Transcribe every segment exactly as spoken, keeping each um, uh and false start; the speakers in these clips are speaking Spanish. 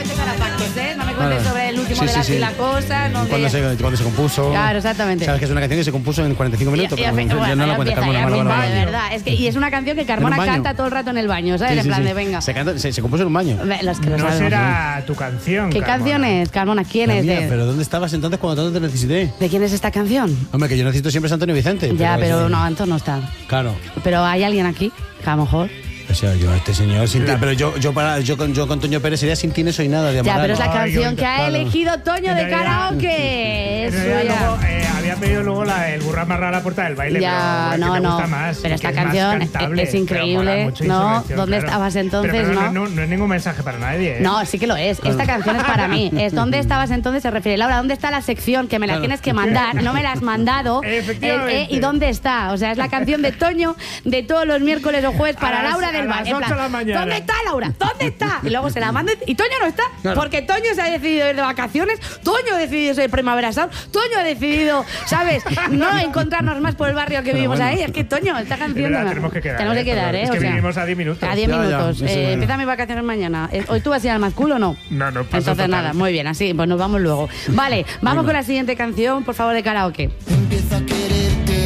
cuentes carapaques, ¿eh? No me cuentes Claro. sobre el último Sí, de la, sí, sí. la cosa. No Cuando de... se, cuando se compuso. Claro, exactamente. Sabes que es una canción que se compuso en cuarenta y cinco minutos. Y- y- pero bueno, yo no la ya cuento, empieza, Carmona. ya vale, empieza, vale, de vale. verdad. Es que, y es una canción que Carmona En un baño. canta todo el rato en el baño, ¿sabes? Sí, en sí, plan sí. de venga. Se, canta, se, se compuso en un baño. Los que lo No sabemos. será tu canción, ¿Qué Carmona. canción es, Carmona? ¿Quién La es? mía, De... pero ¿dónde estabas entonces cuando tanto te necesité? ¿De quién es esta canción? Hombre, que yo necesito siempre es Antonio Vicente. Ya, pero es- no, Anto no está. Claro. Pero hay alguien aquí, que a lo mejor. O sea, yo, este señor, sin ti, La- pero yo, yo, para, yo, con, yo con Toño Pérez sería Sin ti no soy nada de Ya, Amaral. pero es la Ay, canción qué que ha claro. elegido Toño En de realidad- karaoke. En Eso realidad, ya. luego, eh, había pedido luego la, el burra más rara a la puerta del baile. Ya, pero, no, que me no. gusta más, Pero y esta que es más canción cantable, es pero increíble, mola mucho ¿no? Insurrección, ¿Dónde claro. estabas entonces, Pero, pero no? no, no es ningún mensaje para nadie. ¿eh? No, sí que lo es. Esta canción es para mí. Es ¿dónde estabas entonces? Se refiere. Laura, ¿dónde está la sección? Que me la Claro. tienes que mandar. No me la has mandado. Efectivamente. Eh, eh, ¿Y dónde está? O sea, es la canción de Toño de todos los miércoles o jueves para A las- Laura a del las Val. En ocho plan, de la mañana. ¿dónde está Laura? ¿Dónde está? Y luego se la manda y Toño no está. Claro. Porque Toño se ha decidido ir de vacaciones. Toño ha decidido ser Primavera Sound. Toño ha decidido, ¿sabes? No encontrarnos más por el barrio que vivimos ahí. Es que Toño, esta De canción. verdad, no- tenemos que quedar. Tenemos que quedar, ¿eh? Es O que sea, vivimos a diez minutos. a diez Ya, ya, minutos. sí, Eh, sí, bueno. empiezan mis vacaciones mañana. Eh, ¿Hoy tú vas a ir al Mazcool o no? No, no, paso Entonces total. nada, muy bien, así, pues nos vamos luego. Vale, vamos con la siguiente canción, por favor, de karaoke. Empiezo a quererte.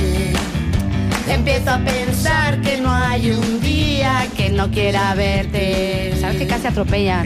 Empiezo a pensar que no hay un día que no quiera verte. ¿Sabes que casi atropellan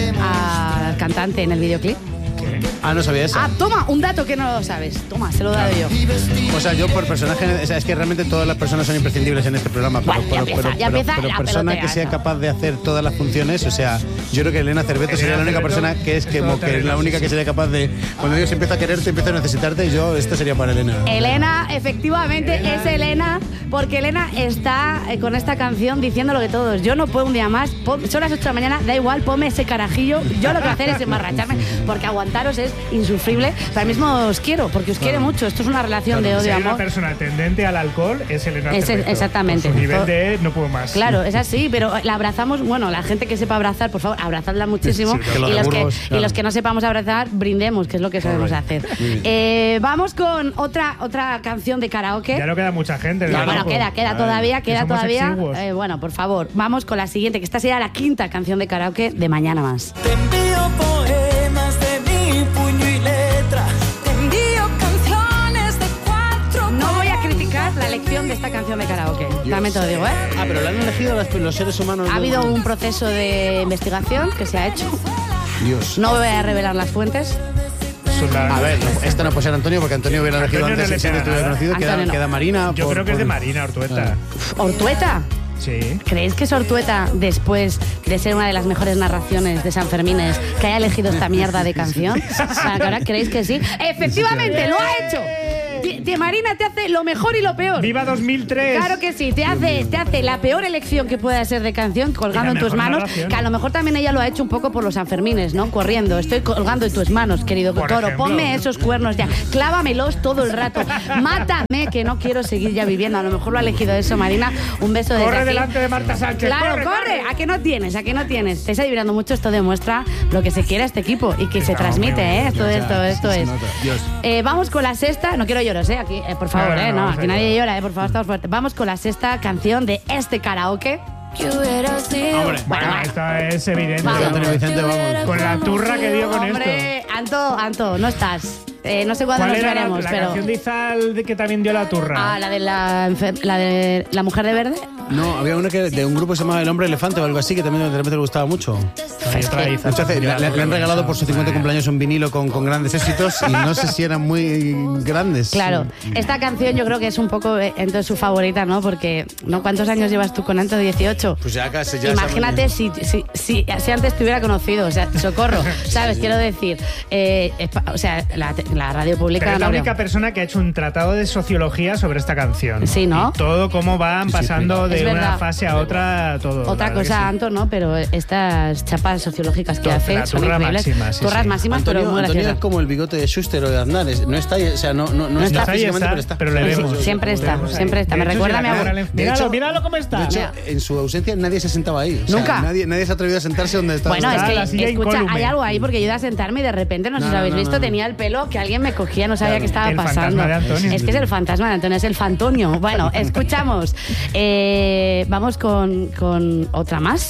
al cantante en el videoclip? Ah, no sabía eso. Ah, toma, un dato que no lo sabes. Toma, se lo he dado yo. O sea, yo por personaje, o sea, es que realmente todas las personas son imprescindibles en este programa. Pero, Bueno, ya pero, empieza, pero, ya pero- empieza pero la persona pelotera que sea esa. capaz de hacer todas las funciones, o sea, yo creo que Elena Cerveto sería la Elena única Cerveto persona que es, es que, todo mo- que es la terreno, única sí, que sí. sería capaz de, cuando Dios empieza a quererte, empieza a necesitarte, yo, esto sería para Elena. Elena, efectivamente, es Elena, porque Elena está eh, con esta canción diciendo lo que todos. Yo no puedo un día más, pon- son las ocho de la mañana, da igual, ponme ese carajillo. Yo lo que voy a hacer es emborracharme, porque aguantaros es insufrible. Pero al mismo os quiero, porque os quiere mucho. Esto es una relación de Si odio, hay una amor. persona tendente al alcohol, es Elena Es- Cerveto. exactamente. Con su nivel Todo- de no puedo más. Claro, es así, pero la abrazamos, bueno, la gente que sepa abrazar, por favor, abrazadla muchísimo. Sí, que los y, de los que, Burgos, y claro. los que no sepamos abrazar, brindemos, que es lo que sabemos hacer. Eh, vamos con otra, otra canción de karaoke. Ya no queda mucha gente. Ya, ¿no? bueno, queda, queda todavía, que queda somos todavía. exiguos. Eh, bueno, por favor, vamos con la siguiente, que esta será la quinta canción de karaoke de Mañana Más. Te envío poemas de mi puño y letra. Te envío canciones de cuatro. No voy a criticar la elección de esta canción de karaoke, también te lo digo, ¿eh? Ah, pero la han elegido los, los seres humanos. Ha ¿no? habido un proceso de investigación que se ha hecho. Dios. No voy a revelar las fuentes. Son la- A ver, no, esta no puede ser Antonio, porque Antonio hubiera elegido Antonio no antes le si se pega estuviera nada. conocido. Queda, Antonio no. queda Marina. Yo por- creo que es de por- Marina Ortueta. ¿Ortueta? Sí. ¿Creéis que es Ortueta, después de ser una de las mejores narraciones de San Fermines, que haya elegido esta mierda de canción? Para que ahora creéis que sí. ¡Efectivamente, lo ha hecho! Ti- ti- Marina te hace lo mejor y lo peor. ¡Viva dos mil tres! Claro que sí, te hace, te hace la peor elección que pueda ser de canción colgando Y la en tus mejor manos, narración. que a lo mejor también ella lo ha hecho un poco por los Sanfermines, ¿no? Corriendo, estoy colgando en tus manos, querido Por toro, ejemplo. ponme esos cuernos ya, clávamelos todo el rato, mátame que no quiero seguir ya viviendo, a lo mejor lo ha elegido eso, Marina, un beso desde Corre aquí. delante de Marta Sánchez. Claro, corre, corre, ¿a qué no tienes? ¿A qué no tienes? Estáis adivinando mucho, esto demuestra lo que se quiere a este equipo y que se Estamos transmite, muy bien. ¿eh? Esto, Ya, esto, esto sí se es. nota. Dios. Eh, vamos con la sexta, no quiero lloros, ¿eh? Aquí, eh, por favor, No, no, ¿eh? no, No, vamos a aquí nadie llorar. llora, ¿eh? Por favor, estamos fuertes. Vamos con la sexta canción de este karaoke. Que hubiera sido. Hombre, Bueno, Bueno, esta es evidente. Vamos. Antonio Vicente, vamos. Con la turra que dio con esto. Hombre, Anto, Anto, no estás. Eh, no sé cuándo ¿Cuál nos era la, veremos, la pero... canción de Izal de que también dio la turra? Ah, la de la, enfer- la de la mujer de verde. No, había una que de un grupo que se llamaba El Hombre Elefante o algo así, que también de repente le gustaba mucho. Hay otra de Izal. Entonces, le, le- le han regalado por su cincuenta cumpleaños un vinilo con, con grandes éxitos y no sé si eran muy grandes. Claro, esta canción yo creo que es un poco eh, entonces su favorita, ¿no? Porque, ¿no? ¿Cuántos años llevas tú con Anto? dieciocho. Pues ya casi, ya Imagínate si, si, si, si antes te hubiera conocido, o sea, socorro, ¿sabes? Quiero decir, eh, es pa- o sea, la, la radio pública... Pero es la no creo. única persona que ha hecho un tratado de sociología sobre esta canción. Sí, ¿no? Y todo cómo van Sí, sí, pasando sí. Es de una verdad. fase a otra, todo. Otra la verdad cosa, que sí. Anto, ¿no? Pero estas chapas sociológicas que Todo, hace la son turra increíbles. máxima, sí, Turras sí. máximas, Antonio, pero muy Antonio graciosas. es como el bigote de Schuster o de Aznar. es- No está, ahí, o sea, no, no, no, No está, está. Ahí físicamente, está, pero está. pero le Sí, sí, vemos. siempre está, Vemos ahí. siempre está. Me De hecho, recuerda si a mi la abuelo. cámara le- Míralo, hecho- míralo cómo está. De hecho, Mira. en su ausencia nadie se sentaba ahí. O sea, Nunca. Nadie, nadie se atrevió a sentarse donde estaba. Bueno, es Está que, la silla escucha, incólume. hay algo ahí porque yo iba a sentarme y de repente, no sé No, si lo habéis no, visto, no, no. tenía el pelo que alguien me cogía, no sabía Claro. qué estaba El pasando. fantasma de Antonio. Es que es el fantasma de Antonio, es el fantonio. Bueno, escuchamos. Eh, vamos con, con otra más.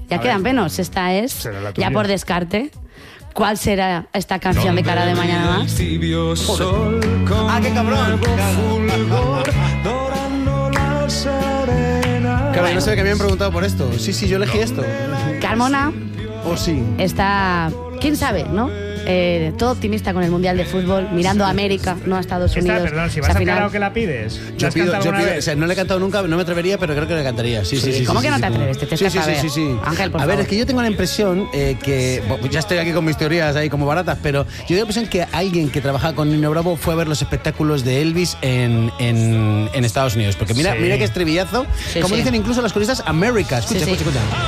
Ya A quedan ver. menos. Esta es, Será la tuya. ya por descarte, ¿cuál será esta canción de Cara de Mañana Más? Tibio sol con ¡Ah, qué cabrón! fulgor, dorando las arenas. Claro, no sé que me habían preguntado por esto. Sí, sí, yo elegí esto. Carmona Oh, sí. está, quién sabe, ¿no? Eh, todo optimista con el Mundial de Fútbol, mirando a América, no a Estados Esta, Unidos. perdón, si Esa vas al final. karaoke la pides. Yo ¿La has pido, cantado yo alguna pido, vez? o sea, no le he cantado nunca, no me atrevería, pero creo que le cantaría. Sí, sí, sí. ¿Cómo sí, que no sí, te sí. atreves? Te tienes sí, que sí, saber. sí, sí, sí. Ángel, por A ver, favor. es que yo tengo la impresión eh, que, bueno, pues ya estoy aquí con mis teorías ahí como baratas, pero yo tengo la impresión que alguien que trabajaba con Nino Bravo fue a ver los espectáculos de Elvis en, en, en Estados Unidos. Porque mira, Sí. mira qué estribillazo. Sí, como sí. dicen incluso las coristas, America. Escucha, Sí, sí. escucha, escucha.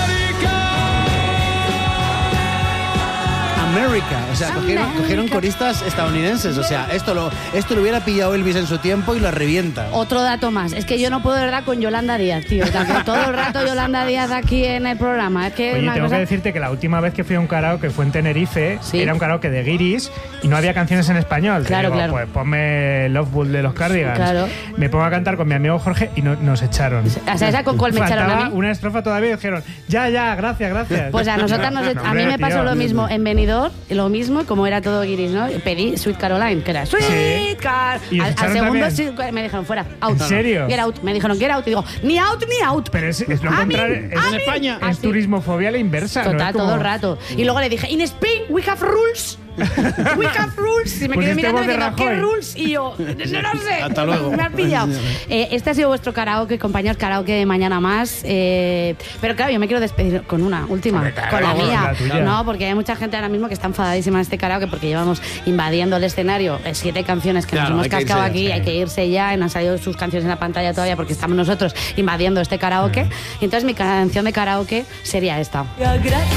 America, o sea, cogieron, America. cogieron coristas estadounidenses, o sea, esto lo, esto lo hubiera pillado Elvis en su tiempo y lo revienta. Otro dato más, es que yo no puedo de verdad con Yolanda Díaz, tío. Tampoco todo el rato Yolanda Díaz aquí en el programa. Es que Oye, una tengo cosa... que decirte que la última vez que fui a un karaoke fue en Tenerife, Sí. era un karaoke de guiris y no había canciones en español. Te Claro, digo, claro. Pues ponme Love Bull de los Cardigans. Claro. Me pongo a cantar con mi amigo Jorge y no- nos echaron. O sea, ¿esa con cuál me echaron a Faltaba mí? una estrofa todavía y dijeron, ya, ya, gracias, gracias. Pues a nosotras nos, No, a mí hombre, me pasó tío. lo mismo en Benidorm, lo mismo, como era todo guiris, ¿no? Pedí Sweet Caroline, que era Sweet Car. ¿Y os Al, al echaron segundo también? sí, me dijeron fuera, out. ¿En serio? Get out. Me dijeron get out y digo, ni out ni out. Pero es, es lo A mí, contrario. a Es, mí. España. es Así. turismofobia a la inversa. ¿no? Total, Es como- todo el rato. Y luego le dije, in Spain we have rules. We have rules. Y me Pues quedé este mirando voz y de diciendo, ¿qué Rajoy. rules? Y yo, no lo sé. Hasta luego. Me has pillado. Eh, este ha sido vuestro karaoke, compañeros, karaoke de Mañana Más. Eh, pero claro, yo me quiero despedir con una última, Hombre, claro, con la vamos, mía. la tuya. No, porque hay mucha gente ahora mismo que está enfadadísima en este karaoke porque llevamos invadiendo el escenario. Eh, siete canciones que Claro, nos hay hemos que cascado irse, aquí, sí. hay que irse ya. Y no han salido sus canciones en la pantalla todavía porque estamos nosotros invadiendo este karaoke. Y entonces mi canción de karaoke sería esta. Gracias.